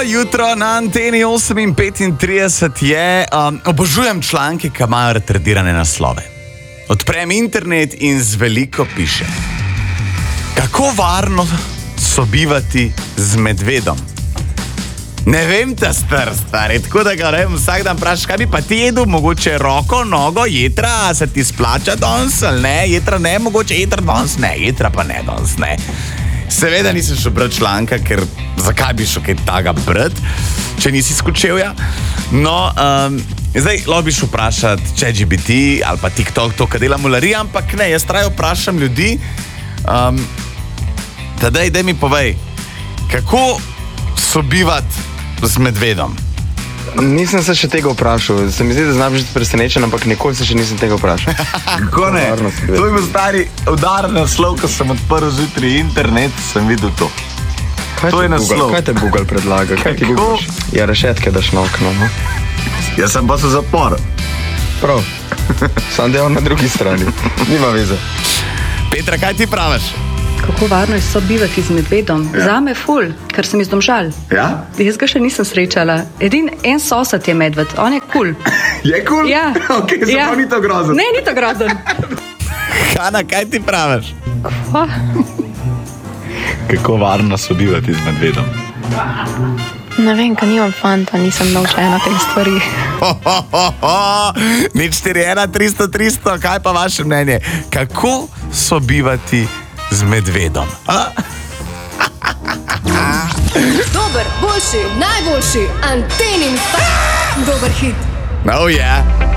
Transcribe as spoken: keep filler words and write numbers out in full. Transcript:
Dobro jutro na Anteni osem petintrideset je. Um, obožujem članke, ki imajo retardirane naslove. Odprem internet in z veliko piše: kako varno sobivati z medvedom? Ne vem, ta star, stari, tako da ga vem, vsak dan vprašaš, kaj bi pa ti jedel, mogoče roko, nogo, jetra, se ti splača danes ali ne, jetra ne, mogoče jetra danes ne, jetra pa ne danes ne. Seveda nisem šel brati članka, ker zakaj bi šel kaj taga brati, če nisi skočil, ja. No, um, zdaj lobiš vprašati ChatGPT ali pa TikTok, to, kaj dela mularija, ampak ne, jaz trajo vprašam ljudi, um, tadej, daj mi povej, kako sobivati z medvedom? Nisem se še tega vprašal, se mi zdi, da znam biti presenečen, ampak nikoli se še nisem tega vprašal. Kako ne? To je bil stari udaren naslov, ko sem odprl zjutraj internet, sem videl to. Kaj To je te naslov. Google, kaj te Google predlaga? Kaj ti Kako? Google? Ja, rešetke daš na okno, no? Jaz sem pa se zapor. Prav. Sam delal na drugi strani. Nima veze. Petra, kaj ti praviš? Kako varno je sobivati z medvedom? Ja. Zame ful, ker sem iz Domžal. Ja? Jaz ga še nisem srečala. Edin en sosed je medved, on je kul. Je kul? Ja. Ok, zato Ja. ni to grozen. Ne, ni to grozen. Hanna, kaj ti praviš? Kva? Kako varno sobivati z medvedom? Ne vem, ker nimam fanta, nisem naučena teh stvari. Ho, ho, ho, ho. Nič štiri ena tristo tristo, kaj pa vaše mnenje? Kako sobivati z medvedom? A? Dober, boljši, najboljši, Antenin, dober hit. Oh, yeah.